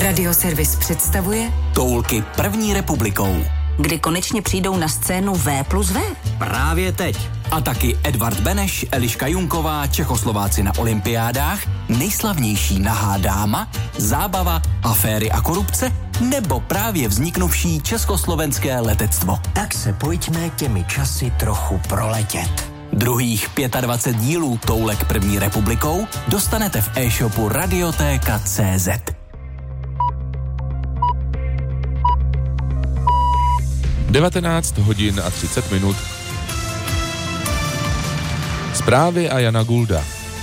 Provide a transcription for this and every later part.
Radioservis představuje Toulky první republikou. Kdy konečně přijdou na scénu V+V? Právě teď. A taky Edvard Beneš, Eliška Junková, Čechoslováci na olympiádách, nejslavnější nahá dáma, zábava, aféry a korupce, nebo právě vzniknuvší československé letectvo. Tak se pojďme těmi časy trochu proletět. Druhých 25 dílů Toulek první republikou dostanete v e-shopu Radiotéka.cz. 19 hodin a 30 minut. Zprávy a Jana Gulda.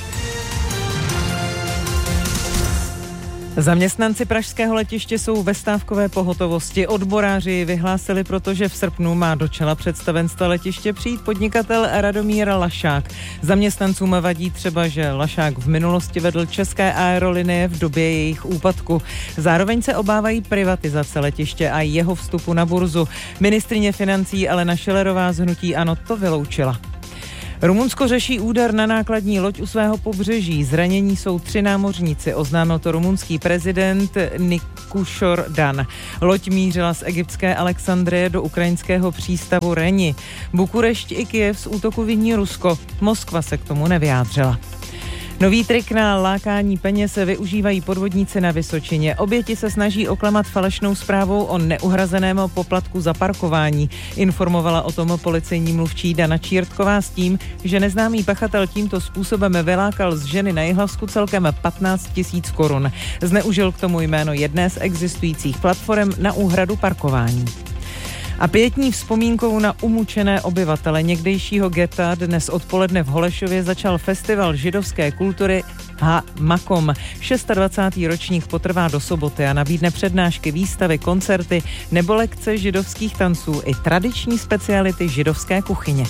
Zaměstnanci pražského letiště jsou ve stávkové pohotovosti. Odboráři vyhlásili, protože v srpnu má do čela představenstva letiště přijít podnikatel Radomír Lašák. Zaměstnancům vadí třeba, že Lašák v minulosti vedl české aerolinie v době jejich úpadku. Zároveň se obávají privatizace letiště a jeho vstupu na burzu. Ministryně financí Alena Schillerová z hnutí ANO to vyloučila. Rumunsko řeší úder na nákladní loď u svého pobřeží. Zranění jsou 3 námořníci, oznámil to rumunský prezident Nikušor Dan. Loď mířila z egyptské Alexandrie do ukrajinského přístavu Reni. Bukurešť i Kyjev z útoku viní Rusko. Moskva se k tomu nevyjádřila. Nový trik na lákání peněz využívají podvodníci na Vysočině. Oběti se snaží oklamat falešnou zprávou o neuhrazeném poplatku za parkování. Informovala o tom policejní mluvčí Dana Čírtková s tím, že neznámý pachatel tímto způsobem vylákal z ženy na Jihlavsku celkem 15 000 korun. Zneužil k tomu jméno jedné z existujících platform na úhradu parkování. A pietní vzpomínkou na umučené obyvatele někdejšího geta dnes odpoledne v Holešově začal festival židovské kultury Makom. 26. ročník potrvá do soboty a nabídne přednášky, výstavy, koncerty nebo lekce židovských tanců i tradiční speciality židovské kuchyně.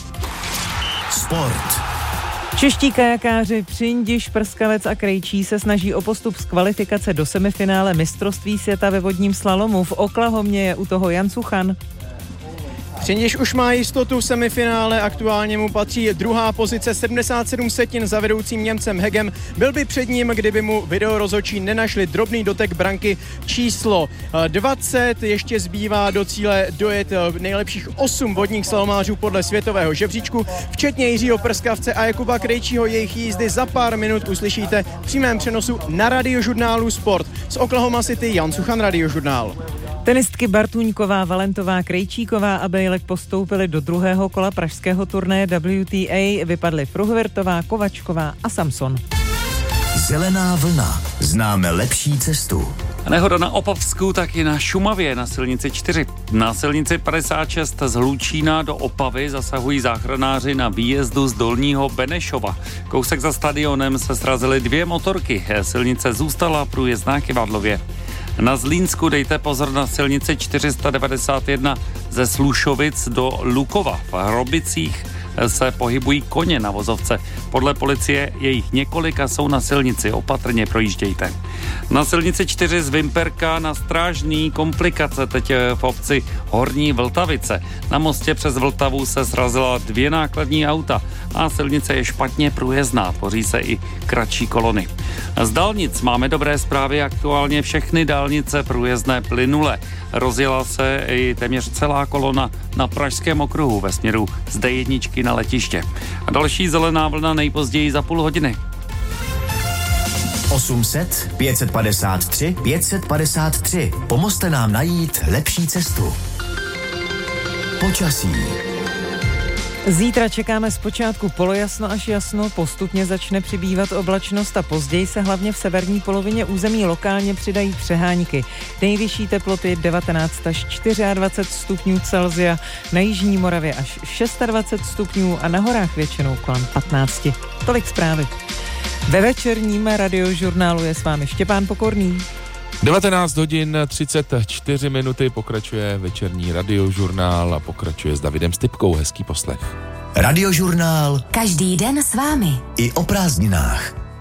Sport. Čeští kajakáři Přindiš, Prskavec a Krejčí se snaží o postup z kvalifikace do semifinále mistrovství světa ve vodním slalomu. V Oklahomě je u toho Jan Suchan. Přindiš už má jistotu v semifinále, aktuálně mu patří druhá pozice 77 setin za vedoucím Němcem Hegem. Byl by před ním, kdyby mu videorozhodčí nenašli drobný dotek branky číslo 20. Ještě zbývá do cíle dojet nejlepších 8 vodních slalomářů podle světového žebříčku, včetně Jiřího Prskavce a Jakuba Krejčího. Jejich jízdy za pár minut uslyšíte v přímém přenosu na radiožurnálu Sport. Z Oklahoma City Jan Suchan, Radiožurnál. Tenistky Bartůňková, Valentová, Krejčíková a Bejlek postoupily do druhého kola pražského turnaje WTA. Vypadly Fruhvirtová, Kovačková a Samson. Zelená vlna. Známe lepší cestu. Nehoda na Opavsku, taky na Šumavě, na silnici 4. Na silnici 56 z Hlučína do Opavy zasahují záchranáři na výjezdu z Dolního Benešova. Kousek za stadionem se srazily 2 motorky. Silnice zůstala průjezdná kyvadlově. Na Zlínsku dejte pozor na silnici 491 ze Slušovic do Lukova. V Hrobicích se pohybují koně na vozovce. Podle policie je jich několik a jsou na silnici. Opatrně projíždějte. Na silnici 4 z Vimperka na Strážný komplikace teď v obci Horní Vltavice. Na mostě přes Vltavu se srazila 2 nákladní auta a silnice je špatně průjezdná. Tvoří se i kratší kolony. Z dálnic máme dobré zprávy. Aktuálně všechny dálnice průjezdné plynule. Rozjela se i téměř celá kolona na Pražském okruhu ve směru z D1 na letiště. A další zelená vlna nejpozději za půl hodiny. 800 553 553. Pomozte nám najít lepší cestu. Počasí. Zítra čekáme zpočátku polojasno až jasno, postupně začne přibývat oblačnost a později se hlavně v severní polovině území lokálně přidají přehánky. Nejvyšší teploty 19 až 24 stupňů Celsia, na jižní Moravě až 26 stupňů a na horách většinou kolem 15. Tolik zprávy. Ve večerním radiožurnálu je s vámi Štěpán Pokorný. 19 hodin 34 minuty, pokračuje večerní radiožurnál a pokračuje s Davidem Stypkou. Hezký poslech. Radiožurnál. Každý den s vámi. I o prázdninách.